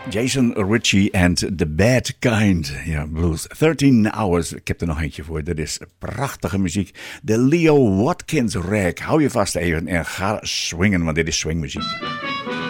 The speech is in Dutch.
Jason Ritchie and The Bad Kind. Ja, blues. 13 Hours. Ik heb er nog eentje voor. Dat is prachtige muziek. De Leo Watkins Rag. Hou je vast even en ga swingen, want dit is swingmuziek.